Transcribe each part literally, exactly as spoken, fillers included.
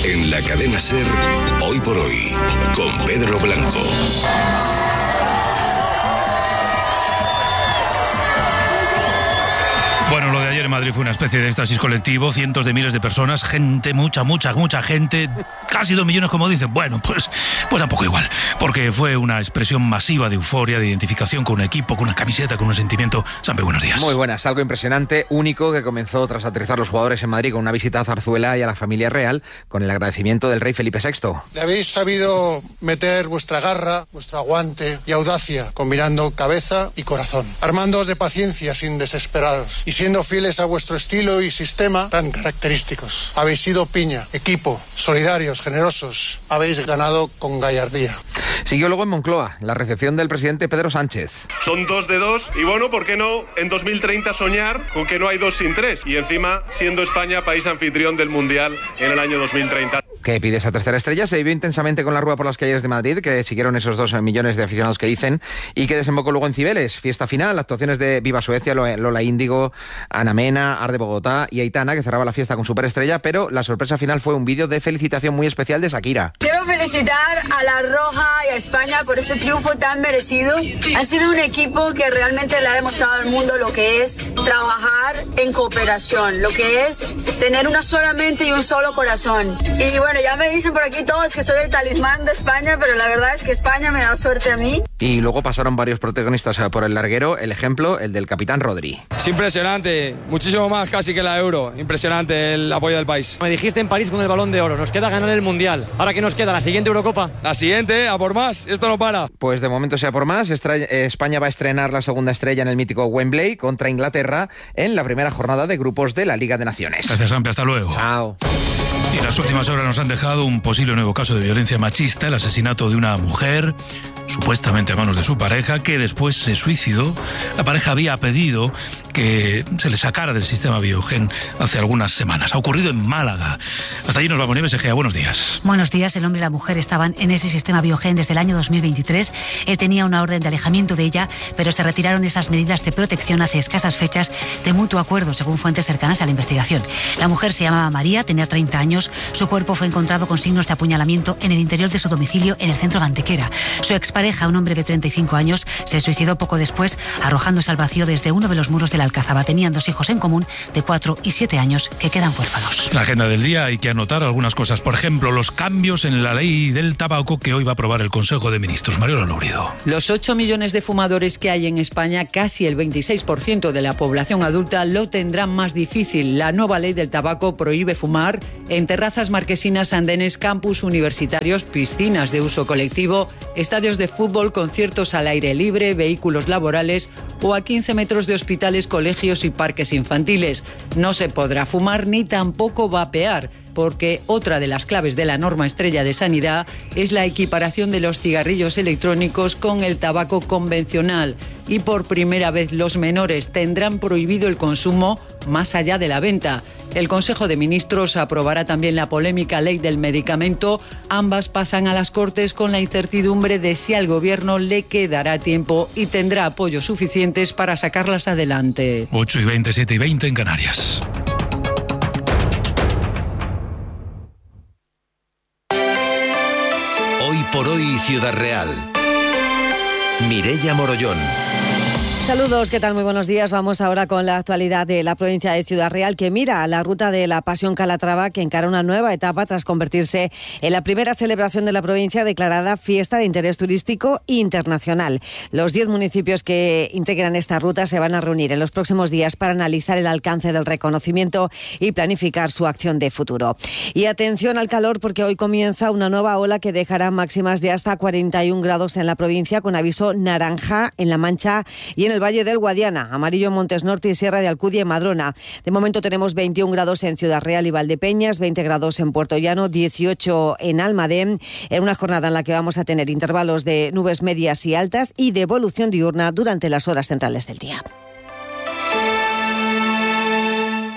En la cadena SER, Hoy por Hoy, con Pedro Blanco. Bueno, lo de ayer en Madrid fue una especie de éxtasis colectivo, cientos de miles de personas, gente, mucha, mucha, mucha gente, casi dos millones como dicen. Bueno, pues, pues tampoco igual, porque fue una expresión masiva de euforia, de identificación con un equipo, con una camiseta, con un sentimiento. Sampe, buenos días. Muy buenas, algo impresionante, único, que comenzó tras aterrizar los jugadores en Madrid con una visita a Zarzuela y a la familia real, con el agradecimiento del rey Felipe sexto. Le habéis sabido meter vuestra garra, vuestro aguante y audacia, combinando cabeza y corazón, armándoos de paciencia sin desesperados y siendo fieles a vuestro estilo y sistema tan característicos. Habéis sido piña, equipo, solidarios, generosos. Habéis ganado con gallardía. Siguió luego en Moncloa la recepción del presidente Pedro Sánchez. Son dos de dos y bueno, ¿por qué no en dos mil treinta soñar con que no hay dos sin tres? Y encima siendo España país anfitrión del Mundial en el año dos mil treinta. Que pide esa tercera estrella se vivió intensamente con la rueda por las calles de Madrid, que siguieron esos dos millones de aficionados que dicen, y que desembocó luego en Cibeles. Fiesta final, actuaciones de Viva Suecia, Lola Índigo, Ana Mena, Arde Bogotá y Aitana, que cerraba la fiesta con superestrella, pero la sorpresa final fue un vídeo de felicitación muy especial de Shakira. Quiero felicitar a La Roja y a España por este triunfo tan merecido. Han sido un equipo que realmente le ha demostrado al mundo lo que es trabajar en cooperación, lo que es tener una sola mente y un solo corazón. Y bueno, ya me dicen por aquí todos que soy el talismán de España, pero la verdad es que España me da suerte a mí. Y luego pasaron varios protagonistas por el larguero, el ejemplo, el del capitán Rodri. Es impresionante, muchísimo más casi que la Euro, impresionante el apoyo del país. Me dijiste en París con el Balón de Oro, nos queda ganar el Mundial. ¿Ahora qué nos queda? ¿La siguiente Eurocopa? La siguiente, a por más, esto no para. Pues de momento sea por más, España va a estrenar la segunda estrella en el mítico Wembley contra Inglaterra en la primera jornada de grupos de la Liga de Naciones. Gracias, Sampe, hasta luego. Chao. Y las últimas horas nos han dejado un posible nuevo caso de violencia machista, el asesinato de una mujer, supuestamente a manos de su pareja, que después se suicidó. La pareja había pedido que se le sacara del sistema Biogen hace algunas semanas. Ha ocurrido en Málaga. Hasta allí nos vamos, Nieves Egea. Buenos días. Buenos días. El hombre y la mujer estaban en ese sistema Biogen desde el año dos mil veintitrés. Él tenía una orden de alejamiento de ella, pero se retiraron esas medidas de protección hace escasas fechas de mutuo acuerdo, según fuentes cercanas a la investigación. La mujer se llamaba María, tenía treinta años. Su cuerpo fue encontrado con signos de apuñalamiento en el interior de su domicilio en el centro de Antequera. Su expareja, un hombre de treinta y cinco años, se suicidó poco después, arrojándose al vacío desde uno de los muros de la Alcazaba. Tenían dos hijos en común de cuatro y siete años que quedan huérfanos. La agenda del día, hay que anotar algunas cosas. Por ejemplo, los cambios en la ley del tabaco que hoy va a aprobar el Consejo de Ministros. Mariola Lourido. Los ocho millones de fumadores que hay en España, casi el veintiséis por ciento de la población adulta, lo tendrán más difícil. La nueva ley del tabaco prohíbe fumar en terrazas marquesinas, andenes, campus universitarios, piscinas de uso colectivo, estadios de fútbol, conciertos al aire libre, vehículos laborales o a quince metros de hospitales, colegios y parques infantiles. No se podrá fumar ni tampoco vapear, porque otra de las claves de la norma estrella de sanidad es la equiparación de los cigarrillos electrónicos con el tabaco convencional. Y por primera vez los menores tendrán prohibido el consumo más allá de la venta. El Consejo de Ministros aprobará también la polémica ley del medicamento. Ambas pasan a las Cortes con la incertidumbre de si al Gobierno le quedará tiempo y tendrá apoyos suficientes para sacarlas adelante. ocho y veinte, siete y veinte en Canarias. Hoy por Hoy, Ciudad Real. Mireia Morollón. Saludos, ¿qué tal? Muy buenos días. Vamos ahora con la actualidad de la provincia de Ciudad Real, que mira la ruta de la Pasión Calatrava, que encara una nueva etapa tras convertirse en la primera celebración de la provincia declarada fiesta de interés turístico internacional. Los diez municipios que integran esta ruta se van a reunir en los próximos días para analizar el alcance del reconocimiento y planificar su acción de futuro. Y atención al calor, porque hoy comienza una nueva ola que dejará máximas de hasta cuarenta y un grados en la provincia, con aviso naranja en La Mancha y en el Valle del Guadiana, amarillo en Montes Norte y Sierra de Alcudia y Madrona. De momento tenemos veintiún grados en Ciudad Real y Valdepeñas, veinte grados en Puerto Llano, dieciocho en Almadén, en una jornada en la que vamos a tener intervalos de nubes medias y altas y de evolución diurna durante las horas centrales del día.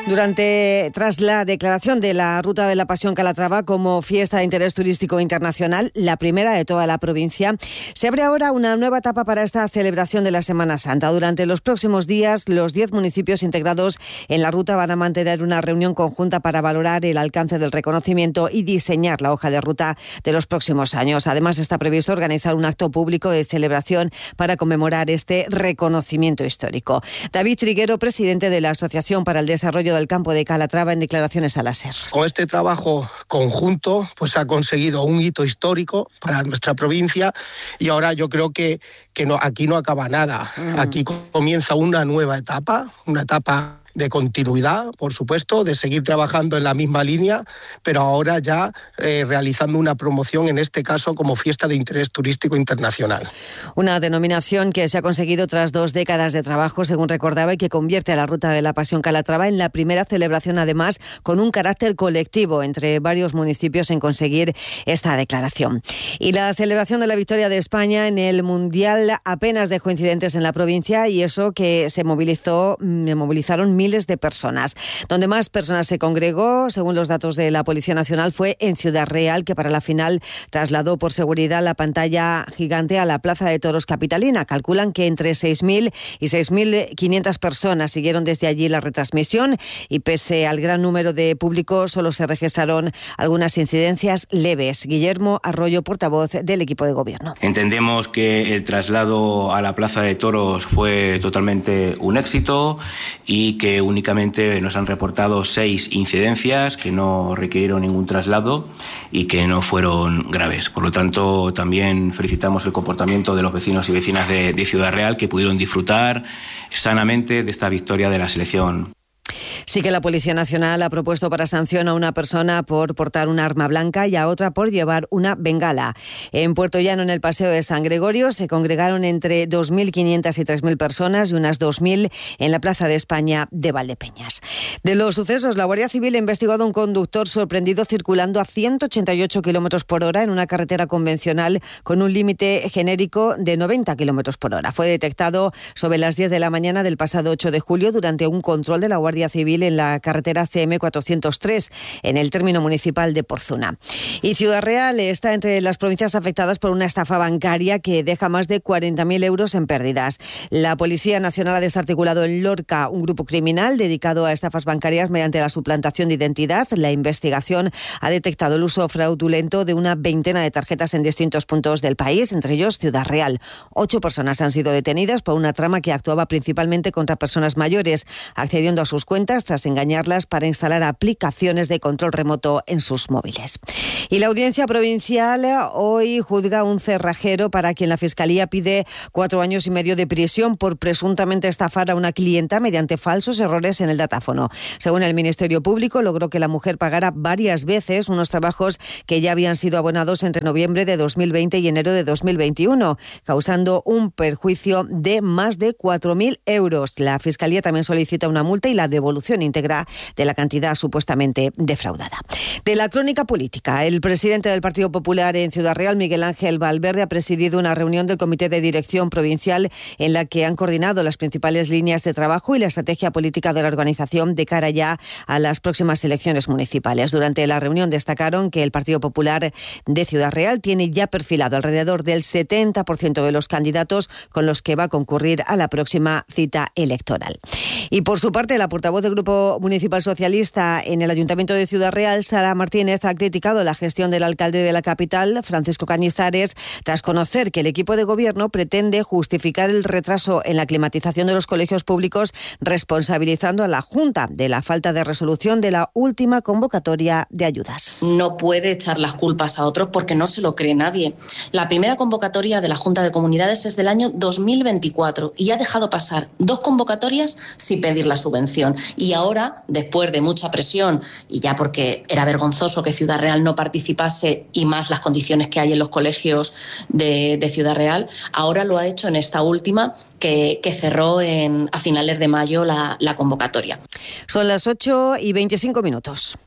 Durante, tras la declaración de la Ruta de la Pasión Calatrava como fiesta de interés turístico internacional, la primera de toda la provincia, se abre ahora una nueva etapa para esta celebración de la Semana Santa. Durante los próximos días, los diez municipios integrados en la ruta van a mantener una reunión conjunta para valorar el alcance del reconocimiento y diseñar la hoja de ruta de los próximos años. Además, está previsto organizar un acto público de celebración para conmemorar este reconocimiento histórico. David Triguero, presidente de la Asociación para el Desarrollo del Campo de Calatrava, en declaraciones a la SER. Con este trabajo conjunto pues ha conseguido un hito histórico para nuestra provincia y ahora yo creo que, que no, aquí no acaba nada. Mm. Aquí comienza una nueva etapa, una etapa de continuidad, por supuesto, de seguir trabajando en la misma línea, pero ahora ya eh, realizando una promoción, en este caso, como fiesta de interés turístico internacional. Una denominación que se ha conseguido tras dos décadas de trabajo, según recordaba, y que convierte a la Ruta de la Pasión Calatrava en la primera celebración, además, con un carácter colectivo entre varios municipios en conseguir esta declaración. Y la celebración de la victoria de España en el Mundial apenas dejó incidentes en la provincia, y eso que se movilizó, me movilizaron mil miles de personas. Donde más personas se congregó, según los datos de la Policía Nacional, fue en Ciudad Real, que para la final trasladó por seguridad la pantalla gigante a la Plaza de Toros capitalina. Calculan que entre seis mil y seis mil quinientas personas siguieron desde allí la retransmisión y pese al gran número de público solo se registraron algunas incidencias leves. Guillermo Arroyo, portavoz del equipo de gobierno. Entendemos que el traslado a la Plaza de Toros fue totalmente un éxito y que únicamente nos han reportado seis incidencias que no requirieron ningún traslado y que no fueron graves. Por lo tanto, también felicitamos el comportamiento de los vecinos y vecinas de, de Ciudad Real, que pudieron disfrutar sanamente de esta victoria de la selección. Sí que la Policía Nacional ha propuesto para sanción a una persona por portar un arma blanca y a otra por llevar una bengala. En Puerto Llano, en el Paseo de San Gregorio, se congregaron entre dos mil quinientas y tres mil personas y unas dos mil en la Plaza de España de Valdepeñas. De los sucesos, la Guardia Civil ha investigado a un conductor sorprendido circulando a ciento ochenta y ocho kilómetros por hora en una carretera convencional con un límite genérico de noventa kilómetros por hora. Fue detectado sobre las diez de la mañana del pasado ocho de julio durante un control de la Guardia Civil en la carretera C M cuatrocientos tres, en el término municipal de Porzuna. Y Ciudad Real está entre las provincias afectadas por una estafa bancaria que deja más de cuarenta mil euros en pérdidas. La Policía Nacional ha desarticulado en Lorca un grupo criminal dedicado a estafas bancarias mediante la suplantación de identidad. La investigación ha detectado el uso fraudulento de una veintena de tarjetas en distintos puntos del país, entre ellos Ciudad Real. Ocho personas han sido detenidas por una trama que actuaba principalmente contra personas mayores, accediendo a sus cuentas tras engañarlas para instalar aplicaciones de control remoto en sus móviles. Y la Audiencia Provincial hoy juzga a un cerrajero para quien la Fiscalía pide cuatro años y medio de prisión por presuntamente estafar a una clienta mediante falsos errores en el datáfono. Según el Ministerio Público, logró que la mujer pagara varias veces unos trabajos que ya habían sido abonados entre noviembre de dos mil veinte y enero de dos mil veintiuno, causando un perjuicio de más de cuatro mil euros. La Fiscalía también solicita una multa y la devolución íntegra de la cantidad supuestamente defraudada. De la crónica política, el presidente del Partido Popular en Ciudad Real, Miguel Ángel Valverde, ha presidido una reunión del Comité de Dirección Provincial en la que han coordinado las principales líneas de trabajo y la estrategia política de la organización de cara ya a las próximas elecciones municipales. Durante la reunión destacaron que el Partido Popular de Ciudad Real tiene ya perfilado alrededor del setenta por ciento de los candidatos con los que va a concurrir a la próxima cita electoral. Y por su parte, la portavoz del Grupo Municipal Socialista en el Ayuntamiento de Ciudad Real, Sara Martínez, ha criticado la gestión del alcalde de la capital, Francisco Cañizares, tras conocer que el equipo de gobierno pretende justificar el retraso en la climatización de los colegios públicos responsabilizando a la Junta de la falta de resolución de la última convocatoria de ayudas. No puede echar las culpas a otros porque no se lo cree nadie. La primera convocatoria de la Junta de Comunidades es del año dos mil veinticuatro y ha dejado pasar dos convocatorias sin pedir la subvención. Y ahora, después de mucha presión, y ya porque era vergonzoso que Ciudad Real no participase y más las condiciones que hay en los colegios de, de Ciudad Real, ahora lo ha hecho en esta última que, que cerró en, a finales de mayo la, la convocatoria. Son las ocho y veinticinco minutos.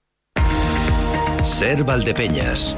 Ser Valdepeñas.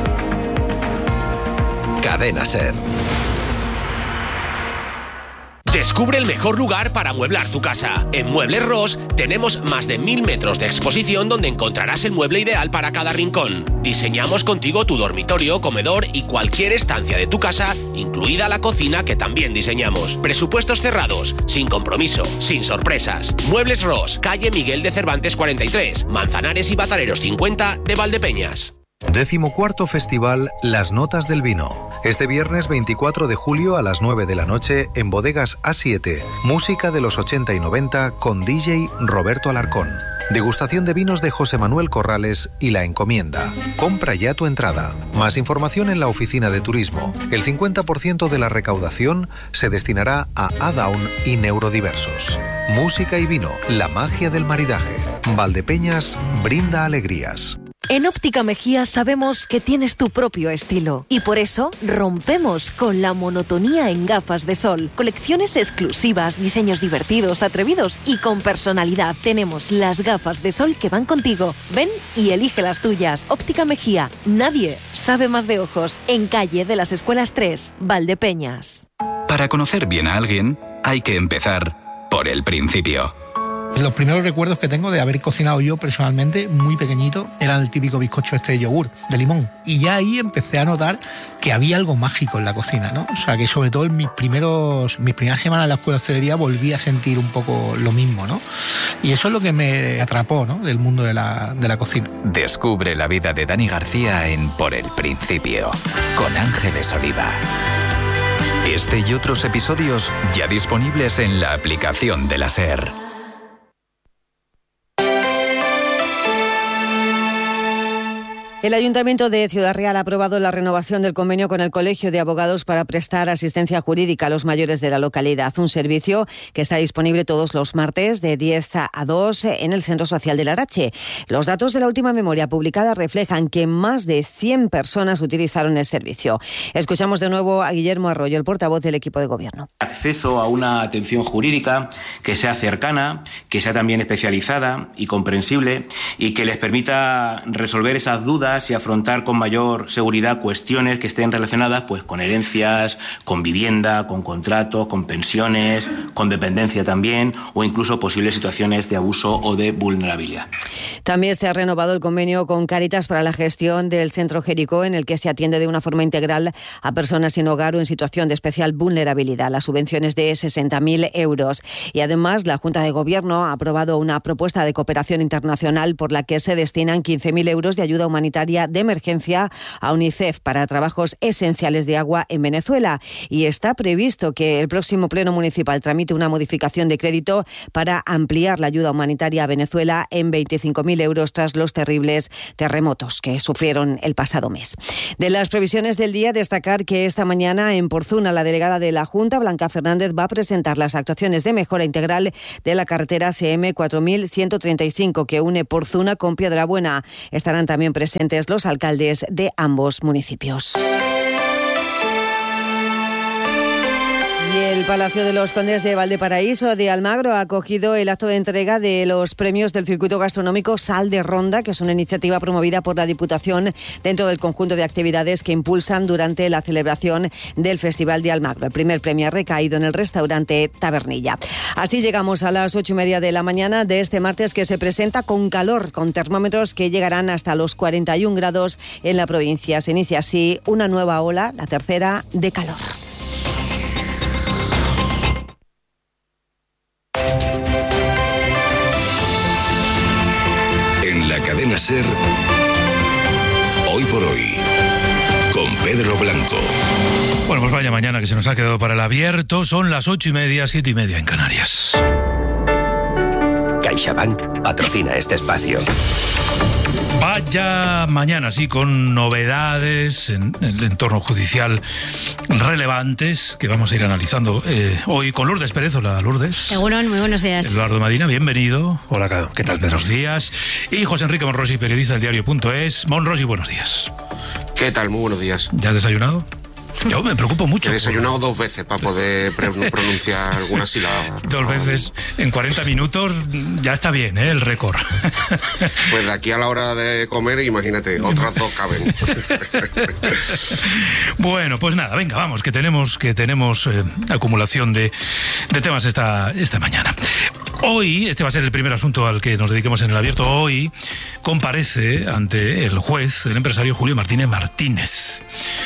Cadena Ser. Descubre el mejor lugar para amueblar tu casa. En Muebles Ros tenemos más de mil metros de exposición donde encontrarás el mueble ideal para cada rincón. Diseñamos contigo tu dormitorio, comedor y cualquier estancia de tu casa, incluida la cocina que también diseñamos. Presupuestos cerrados, sin compromiso, sin sorpresas. Muebles Ros, calle Miguel de Cervantes cuarenta y tres, Manzanares y Bataneros cincuenta de Valdepeñas. Decimocuarto Festival Las Notas del Vino. Este viernes veinticuatro de julio a las nueve de la noche en Bodegas A siete. Música de los ochenta y noventa con D J Roberto Alarcón. Degustación de vinos de José Manuel Corrales y La Encomienda. Compra ya tu entrada. Más información en la oficina de turismo. El cincuenta por ciento de la recaudación se destinará a A-Down y Neurodiversos. Música y vino, la magia del maridaje. Valdepeñas brinda alegrías. En Óptica Mejía sabemos que tienes tu propio estilo y por eso rompemos con la monotonía en gafas de sol. Colecciones exclusivas, diseños divertidos, atrevidos y con personalidad. Tenemos las gafas de sol que van contigo. Ven y elige las tuyas. Óptica Mejía. Nadie sabe más de ojos. En calle de las Escuelas tres, Valdepeñas. Para conocer bien a alguien, hay que empezar por el principio. Los primeros recuerdos que tengo de haber cocinado yo personalmente, muy pequeñito, eran el típico bizcocho este de yogur, de limón. Y ya ahí empecé a notar que había algo mágico en la cocina, ¿no? O sea, que sobre todo en mis primeros, mis primeras semanas en la escuela de hostelería volví a sentir un poco lo mismo, ¿no? Y eso es lo que me atrapó, ¿no?, del mundo de la, de la cocina. Descubre la vida de Dani García en Por el Principio, con Ángeles Oliva. Este y otros episodios ya disponibles en la aplicación de la SER. El Ayuntamiento de Ciudad Real ha aprobado la renovación del convenio con el Colegio de Abogados para prestar asistencia jurídica a los mayores de la localidad. Un servicio que está disponible todos los martes de diez a dos en el Centro Social de Larache. Los datos de la última memoria publicada reflejan que más de cien personas utilizaron el servicio. Escuchamos de nuevo a Guillermo Arroyo, el portavoz del equipo de gobierno. Acceso a una atención jurídica que sea cercana, que sea también especializada y comprensible y que les permita resolver esas dudas y afrontar con mayor seguridad cuestiones que estén relacionadas pues con herencias, con vivienda, con contratos, con pensiones, con dependencia también o incluso posibles situaciones de abuso o de vulnerabilidad. También se ha renovado el convenio con Cáritas para la gestión del Centro Jericó, en el que se atiende de una forma integral a personas sin hogar o en situación de especial vulnerabilidad. La subvención es de sesenta mil euros. Y además la Junta de Gobierno ha aprobado una propuesta de cooperación internacional por la que se destinan quince mil euros de ayuda humanitaria de emergencia a UNICEF para trabajos esenciales de agua en Venezuela. Y está previsto que el próximo Pleno Municipal tramite una modificación de crédito para ampliar la ayuda humanitaria a Venezuela en veinticinco mil euros tras los terribles terremotos que sufrieron el pasado mes. De las previsiones del día, destacar que esta mañana en Porzuna la delegada de la Junta, Blanca Fernández, va a presentar las actuaciones de mejora integral de la carretera C M cuatro mil ciento treinta y cinco que une Porzuna con Piedrabuena. Estarán también presentes los alcaldes de ambos municipios. Y el Palacio de los Condes de Valdeparaíso de Almagro ha acogido el acto de entrega de los premios del circuito gastronómico Sal de Ronda, que es una iniciativa promovida por la Diputación dentro del conjunto de actividades que impulsan durante la celebración del Festival de Almagro. El primer premio ha recaído en el restaurante Tabernilla. Así llegamos a las ocho y media de la mañana de este martes, que se presenta con calor, con termómetros que llegarán hasta los cuarenta y un grados en la provincia. Se inicia así una nueva ola, la tercera de calor. En la cadena SER, hoy por hoy, con Pedro Blanco. Bueno, pues vaya mañana que se nos ha quedado para el abierto. Son las ocho y media, siete y media en Canarias. CaixaBank patrocina este espacio. Vaya mañana, sí, con novedades en el entorno judicial relevantes que vamos a ir analizando eh, hoy con Lourdes Pérez. Hola, Lourdes. Seguro, muy buenos días. Eduardo Madina, bienvenido. Hola, ¿qué tal, Pedro? Buenos días. Y José Enrique Monrosi, periodista del diario punto es. Monrosi, buenos días. ¿Qué tal? Muy buenos días. ¿Ya has desayunado? Yo me preocupo mucho. He desayunado dos veces para poder pronunciar alguna sílaba. Dos veces en cuarenta minutos ya está bien, ¿eh? El récord. Pues de aquí a la hora de comer, imagínate, otras dos caben. Bueno, pues nada, venga, vamos, que tenemos, que tenemos eh, acumulación de, de temas esta, esta mañana. Hoy, este va a ser el primer asunto al que nos dediquemos en el abierto, hoy comparece ante el juez el empresario Julio Martínez Martínez,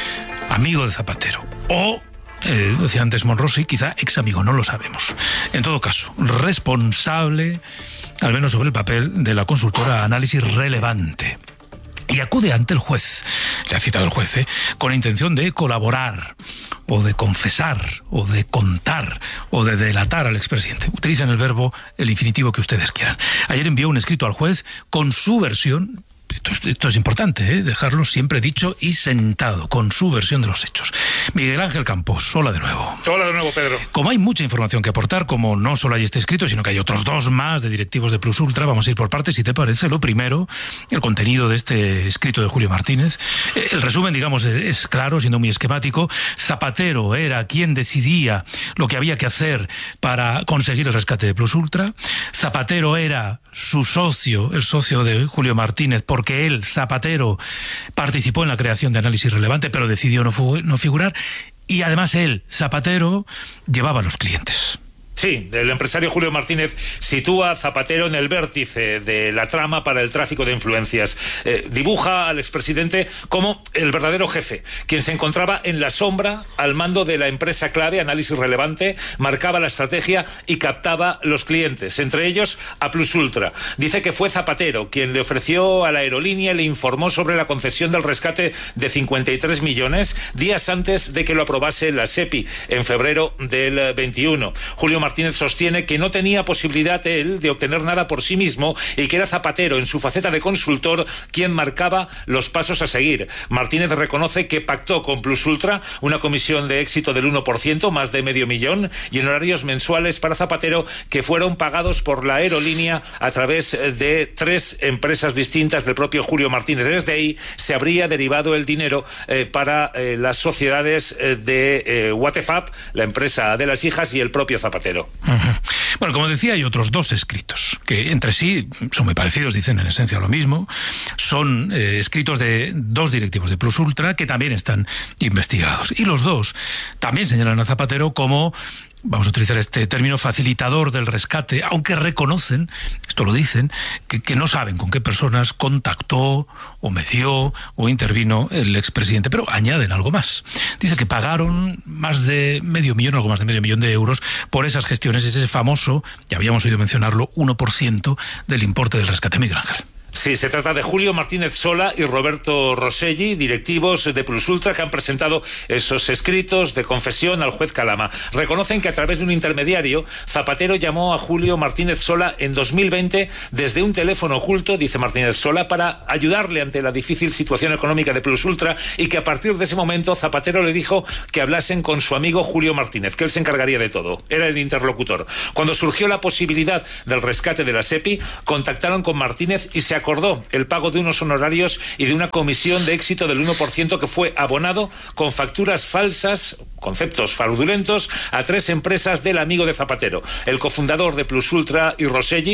amigo de Zapatero, o, eh, decía antes Monrosi, quizá ex amigo, no lo sabemos. En todo caso, responsable, al menos sobre el papel, de la consultora Análisis Relevante. Y acude ante el juez, le ha citado el juez, ¿eh? con la intención de colaborar, o de confesar, o de contar, o de delatar al expresidente. Utilicen el verbo, el infinitivo que ustedes quieran. Ayer envió un escrito al juez con su versión. Esto es, esto es importante, ¿eh? Dejarlo siempre dicho y sentado, con su versión de los hechos. Miguel Ángel Campos, hola de nuevo. Hola de nuevo, Pedro. Como hay mucha información que aportar, como no solo hay este escrito, sino que hay otros dos más de directivos de Plus Ultra, vamos a ir por partes, si te parece. Lo primero, el contenido de este escrito de Julio Martínez. El resumen, digamos, es claro, siendo muy esquemático. Zapatero era quien decidía lo que había que hacer para conseguir el rescate de Plus Ultra. Zapatero era su socio, el socio de Julio Martínez, porque él, Zapatero, participó en la creación de Análisis Relevante, pero decidió no, no figurar, y además él, Zapatero, llevaba a los clientes. Sí, el empresario Julio Martínez sitúa a Zapatero en el vértice de la trama para el tráfico de influencias. Eh, dibuja al expresidente como el verdadero jefe, quien se encontraba en la sombra al mando de la empresa clave Análisis Relevante, marcaba la estrategia y captaba los clientes, entre ellos a Plus Ultra. Dice que fue Zapatero quien le ofreció a la aerolínea y le informó sobre la concesión del rescate de cincuenta y tres millones días antes de que lo aprobase la SEPI en febrero del veintiuno. Julio Martínez sostiene que no tenía posibilidad él de obtener nada por sí mismo y que era Zapatero, en su faceta de consultor, quien marcaba los pasos a seguir. Martínez reconoce que pactó con Plus Ultra una comisión de éxito del uno por ciento, más de medio millón, y en horarios mensuales para Zapatero que fueron pagados por la aerolínea a través de tres empresas distintas del propio Julio Martínez. Desde ahí se habría derivado el dinero eh, para eh, las sociedades eh, de eh, Watefab, la empresa de las hijas, y el propio Zapatero. Uh-huh. Bueno, como decía, hay otros dos escritos que entre sí son muy parecidos, dicen en esencia lo mismo. Son eh, escritos de dos directivos de Plus Ultra que también están investigados. Y los dos también señalan a Zapatero como, vamos a utilizar este término, facilitador del rescate, aunque reconocen, esto lo dicen, que, que no saben con qué personas contactó o meció o intervino el expresidente, pero añaden algo más. Dice que pagaron más de medio millón, algo más de medio millón de euros por esas gestiones, ese famoso, ya habíamos oído mencionarlo, uno por ciento del importe del rescate. Miguel Ángel. Sí, se trata de Julio Martínez Sola y Roberto Rosselli, directivos de Plus Ultra, que han presentado esos escritos de confesión al juez Calama. Reconocen que a través de un intermediario, Zapatero llamó a Julio Martínez Sola en dos mil veinte desde un teléfono oculto, dice Martínez Sola, para ayudarle ante la difícil situación económica de Plus Ultra, y que a partir de ese momento Zapatero le dijo que hablasen con su amigo Julio Martínez, que él se encargaría de todo. Era el interlocutor. Cuando surgió la posibilidad del rescate de la SEPI, contactaron con Martínez y se acordó el pago de unos honorarios y de una comisión de éxito del uno por ciento que fue abonado con facturas falsas, conceptos fraudulentos, a tres empresas del amigo de Zapatero, el cofundador de Plus Ultra y Rosselli,